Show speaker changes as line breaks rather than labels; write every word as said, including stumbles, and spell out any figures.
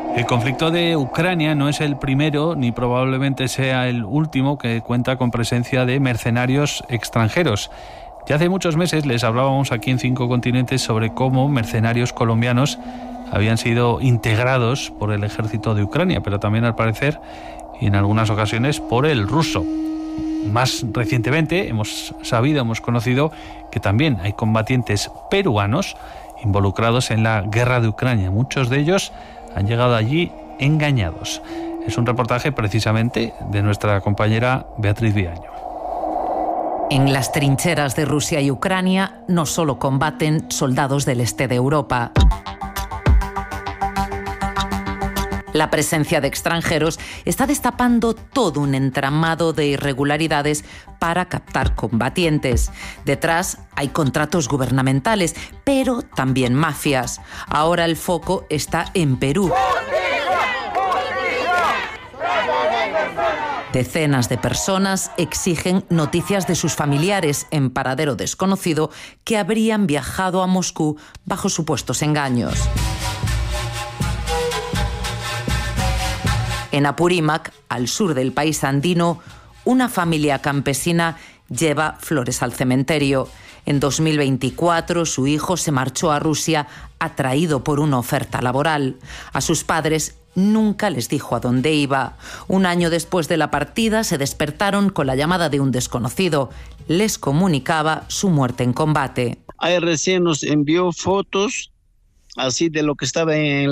El conflicto de Ucrania no es el primero ni probablemente sea el último que cuenta con presencia de mercenarios extranjeros. Ya hace muchos meses les hablábamos aquí en Cinco Continentes sobre cómo mercenarios colombianos habían sido integrados por el ejército de Ucrania, pero también al parecer y en algunas ocasiones por el ruso. Más recientemente hemos sabido, hemos conocido que también hay combatientes peruanos involucrados en la guerra de Ucrania. Muchos de ellos han llegado allí engañados. Es un reportaje precisamente de nuestra compañera Beatriz Viaño.
En las trincheras de Rusia y Ucrania no solo combaten soldados del este de Europa. La presencia de extranjeros está destapando todo un entramado de irregularidades para captar combatientes. Detrás hay contratos gubernamentales, pero también mafias. Ahora el foco está en Perú. Decenas de personas exigen noticias de sus familiares en paradero desconocido que habrían viajado a Moscú bajo supuestos engaños. En Apurímac, al sur del país andino, una familia campesina lleva flores al cementerio. En dos mil veinticuatro, su hijo se marchó a Rusia atraído por una oferta laboral. A sus padres nunca les dijo a dónde iba. Un año después de la partida, se despertaron con la llamada de un desconocido. Les comunicaba su muerte en combate.
Ahí recién nos envió fotos así de lo que estaba en